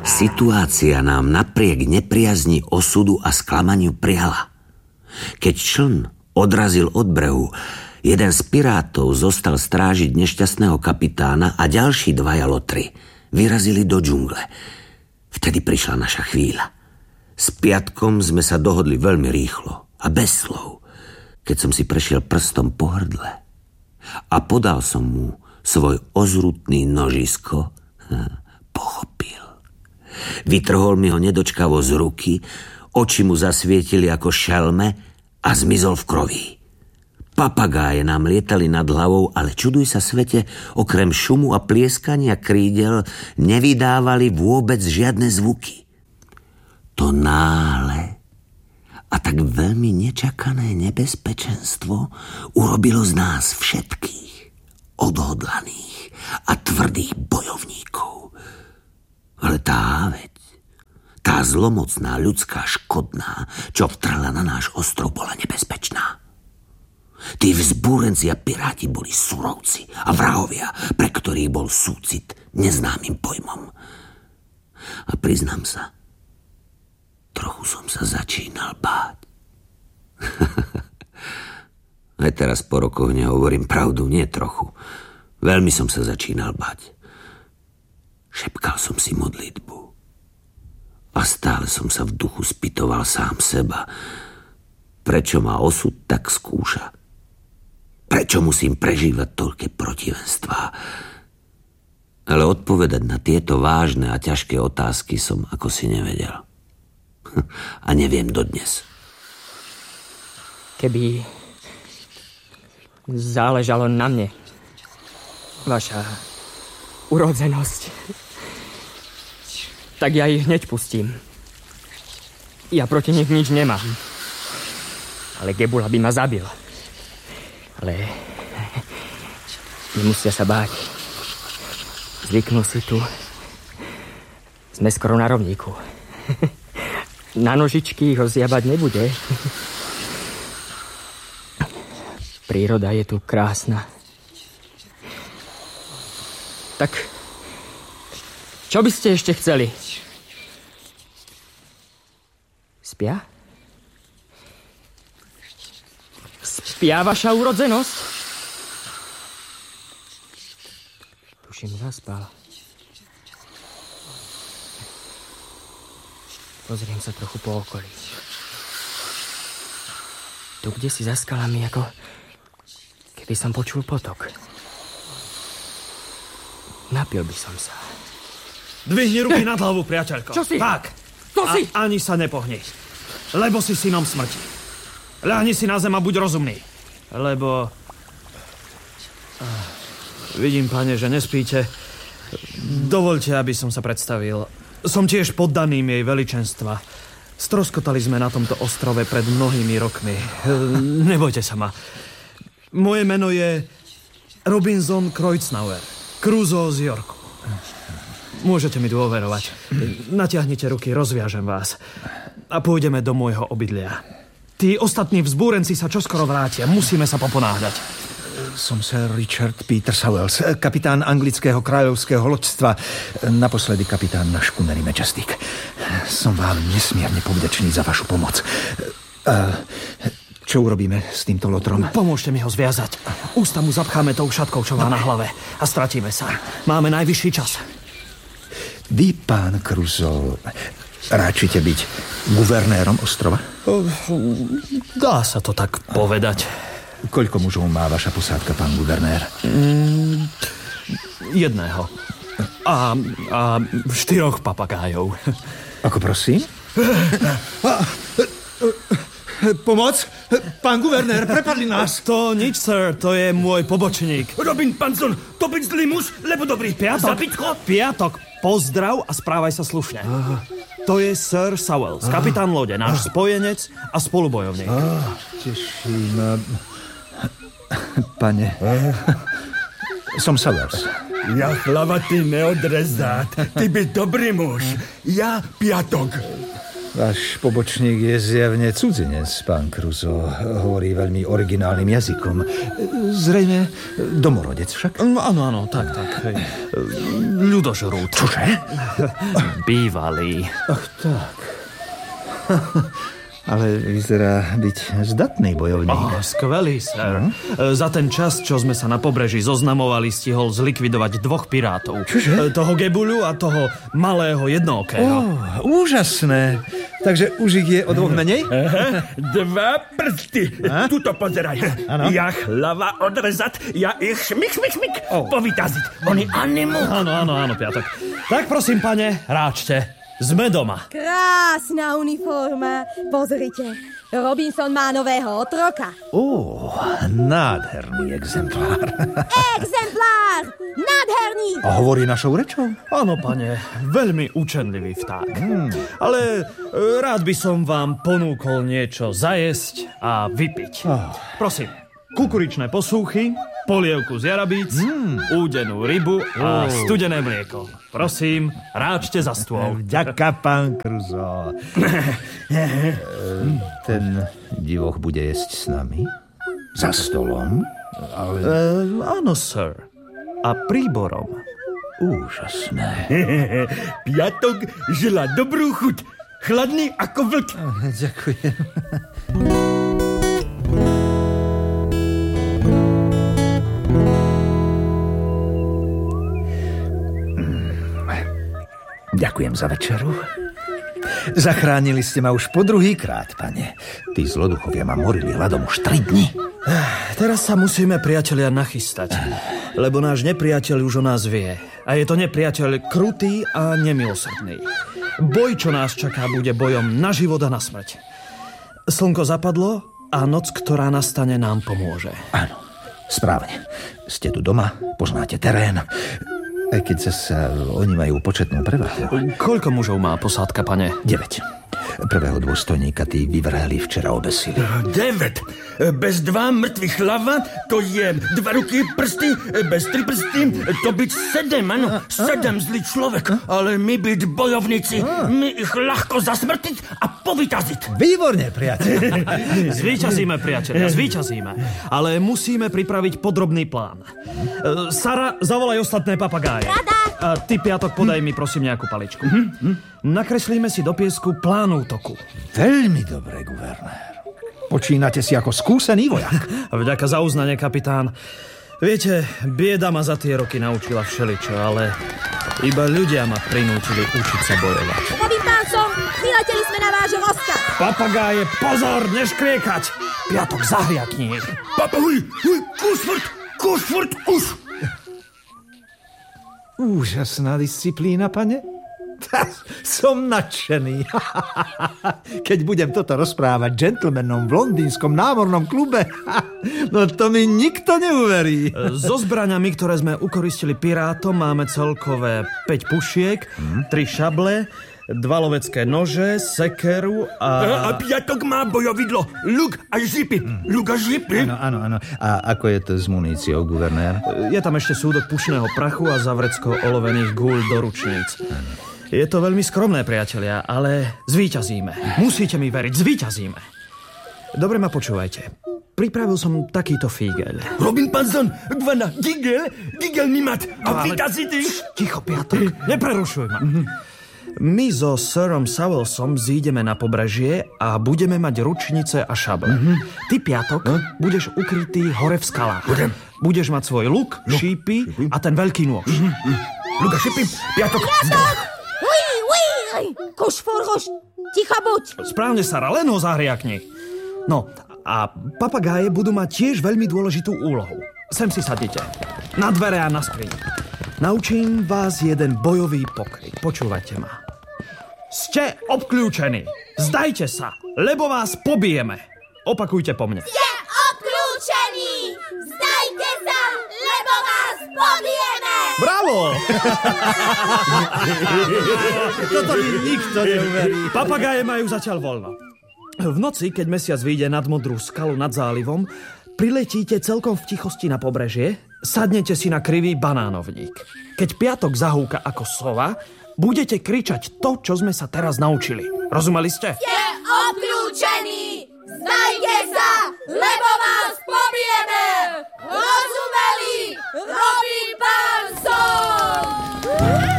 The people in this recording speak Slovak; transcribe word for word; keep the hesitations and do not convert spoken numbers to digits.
Situácia nám napriek nepriazni osudu a sklamaniu priala. Keď čln odrazil od brehu, jeden z pirátov zostal strážiť nešťastného kapitána a ďalší dvaja lotry vyrazili do džungle. Vtedy prišla naša chvíľa. S Piatkom sme sa dohodli veľmi rýchlo a bez slov. Keď som si prešiel prstom po hrdle a podal som mu svoj ozrutný nožisko, pochopil. Vytrhol mi ho nedočkavo z ruky, oči mu zasvietili ako šelme a zmizol v kroví. Papagáje nám lietali nad hlavou, ale čuduj sa svete, okrem šumu a plieskania krídel nevydávali vôbec žiadne zvuky. To náhle a tak veľmi nečakané nebezpečenstvo urobilo z nás všetkých odhodlaných a tvrdých bojovníkov. Ale tá veď, tá zlomocná ľudská škodná, čo vtrhla na náš ostrov, bola nebezpečná. Tí vzbúrenci a piráti boli surovci a vrahovia, pre ktorých bol súcit neznámym pojmom. A priznám sa, trochu som sa začínal báť. Aj teraz po rokoch nehovorím pravdu, nie trochu. Veľmi som sa začínal báť. Šepkal som si modlitbu. A stále som sa v duchu spýtoval sám seba, prečo ma osud tak skúša. Prečo musím prežívať toľké protivenstvá? Ale odpovedať na tieto vážne a ťažké otázky som ako si nevedel. A neviem dodnes. Keby záležalo na mne, vaša urodzenosť, tak ja ich hneď pustím. Ja proti nich nič nemám. Ale Gebula by ma zabil. Ale nemusia sa báť. Zvyknú si tu. Sme skoro na rovníku. Na nožičky ho zjabať nebude. Príroda je tu krásna. Tak, čo by ste ešte chceli? Spia? Spia vaša urodzenosť? Tuším, zaspal. Pozriem sa trochu po okolí. Tu, kde si za skalami, ako keby som počul potok. Napil by som sa. Dvihni ruky nad hlavu, priateľko. Čo si? Tak. To si? A ani sa nepohni, lebo si synom smrti. Ľahni si na zem a buď rozumný. Lebo... Vidím, pane, že nespíte. Dovoľte, aby som sa predstavil. Som tiež poddaným jej veličenstva. Stroskotali sme na tomto ostrove pred mnohými rokmi. Nebojte sa ma. Moje meno je Robinson Kreuznauer. Crusoe z Yorku. Môžete mi dôverovať. Natiahnite ruky, rozviažem vás. A pôjdeme do môjho obydlia. Tí ostatní vzbúrenci sa čoskoro vrátia. Musíme sa poponáhľať. Som Sir Richard Peter Sowells, kapitán anglického kráľovského loďstva. Naposledy kapitán na škuneri Majestic. Som vám nesmierne povďačný za vašu pomoc. Čo urobíme s týmto lotrom? Pomôžte mi ho zviazať. Ústa mu zapcháme tou šatkou, čo má na hlave. A stratíme sa. Máme najvyšší čas. Vy, pán Crusoe, ráčite byť guvernérom ostrova? Dá sa to tak povedať. Koľko mužov má vaša posádka, pán guvernér? Mm, jedného. A, a štyroch papagájov. Ako prosím? Pomoc? Pán guvernér, prepadli nás. To nič, sir, to je môj pobočník. Robin Panson, to byť zlý muž, lebo dobrý. Piatok, Zabitko? Piatok, pozdrav a správaj sa slušne. Aha. To je Sir Sowells, kapitán lode, náš spojenec a spolubojovník. Ah, teším. Pane, som Sowells. Ja hlava ty neodrezát. Ty by dobrý muž. Ja Piatok. Váš pobočník je zjavne cudzinec, pán Crusoe. Hovorí veľmi originálnym jazykom. Zrejme domorodec však? No, áno, áno, tak, tak. Hej. Ľudožrút. Čože? Bývalý. Ach, tak. Ale vyzerá byť zdatný bojovník. Oh, skvelý, sir. Mm. Za ten čas, čo sme sa na pobreží zoznamovali, stihol zlikvidovať dvoch pirátov. Čože? Toho Gebuľu a toho malého jednookého. Oh, úžasné. Takže už ich je o dvoch menej? Dva prsty. A? Tuto pozeraj. Ano. Ja hlava odrezať, ja ich šmik, šmik, šmik Oh. povytaziť. Oni animu. Áno, áno, áno, Piatok. Tak prosím, pane, ráčte. Sme doma. Krásna uniforma. Pozrite, Robinson má nového otroka. Ó, nádherný exemplár. Exemplár! Nádherný! A hovorí našou rečou? Áno, pane, veľmi učenlivý vták. Mm. Ale e, rád by som vám ponúkol niečo zajesť a vypiť. Oh. Prosím, kukuričné posúchy, polievku z jarabíc, mm. údenú rybu a Oh. studené mlieko. Prosím, ráčte za stôl. Vďaka, pán Crusoe. Ten divoch bude jesť s nami? Za stolom? Ale... E, áno, sir. A príborom. Úžasné. Piatok žela dobrú chuť. Chladný ako vlk. Ďakujem. Ďakujem za večeru. Zachránili ste ma už po druhý krát, pane. Tí zloduchovia ma morili hladom už tri dni. Teraz sa musíme, priatelia, nachystať. Lebo náš nepriateľ už o nás vie. A je to nepriateľ krutý a nemilosrdný. Boj, čo nás čaká, bude bojom na život a na smrť. Slnko zapadlo a noc, ktorá nastane, nám pomôže. Áno, správne. Ste tu doma, poznáte terén. Aj keď sa oni majú početnú prevahu. Koľko mužov má posádka, pane? deväť. Prvého dôstojníka tí vyvrheli včera obesili. Devet. Bez dva mŕtvych hlava, to je dva ruky, prsty, bez tri prsty, to byť sedem, áno, sedem zlý človek. Ale my byť bojovníci, my ich ľahko zasmrtiť a povytaziť. Výborne, priateľ. Zvíťazíme, priatelia, zvíťazíme. Ale musíme pripraviť podrobný plán. E, Sara, zavolaj ostatné papagáje. Rada. A ty, Piatok, podaj mi prosím nejakú paličku. Nakreslíme si do piesku plán útoku. Veľmi dobre, guvernér. Počínate si ako skúsený vojak. Vďaka za uznanie, kapitán. Viete, bieda ma za tie roky naučila všeličo, ale iba ľudia ma prinútili učiť sa bojovať. Robin Panson, vyleteli sme na váš rozkaz. Papagáje, pozor, neškriekať! Piatok, zahriakni ich. Papahuj, kusfurt, kusfurt, už. Úžasná disciplína, pane. Som nadšený. Keď budem toto rozprávať džentlmenom v londýnskom námornom klube, no to mi nikto neuverí. So zbraňami, ktoré sme ukoristili pirátom, máme celkové päť pušiek, tri šable, dva lovecké nože, sekeru a... A Piatok má bojovidlo, luk a žipy. Luk a žipy. Áno, áno, áno. A ako je to s muníciou, guvernér? Je tam ešte súdok pušného prachu a zavrecko olovených gúľ do ručníc. Je to veľmi skromné, priatelia, ale zvíťazíme. Musíte mi veriť, zvíťazíme. Dobre ma počúvajte. Pripravil som takýto fígeľ. Robin Panson, Gvana, Gigel, Gigel Nimat a vytazity. Ticho, Piatok, neprerušuj ma. My so Sirom Sowelsom zídeme na pobrežie a budeme mať ručnice a šable. Mm-hmm. Ty, Piatok, hm? budeš ukrytý hore v skalách. Budem. Budeš mať svoj luk, no. šípy a ten veľký nôž. Mm-hmm. Luk a šípy, Piatok. Piatok! Uj, uj! Kuš, furhuš, ticho buď. Správne, Sara, len ho zahriakni. No, a papagáje budú mať tiež veľmi dôležitú úlohu. Sem si sadnite. Na dvere a na skriň. Naučím vás jeden bojový pokryt. Počúvajte ma. Ste obklúčení. Zdajte sa, lebo vás pobijeme. Opakujte po mne. Ste obklúčení. Zdajte sa, lebo vás pobijeme. Bravo! Toto mi nikto neuverí. Papagáje majú zatiaľ voľno. V noci, keď mesiac vyjde nad modrú skalu nad zálivom, priletíte celkom v tichosti na pobrežie, sadnete si na krivý banánovník. Keď piatok zahúka ako sova, budete kričať to, čo sme sa teraz naučili. Rozumeli ste? Ste obklúčení! Zdajte sa, lebo vás pobijeme! Rozumeli? Robí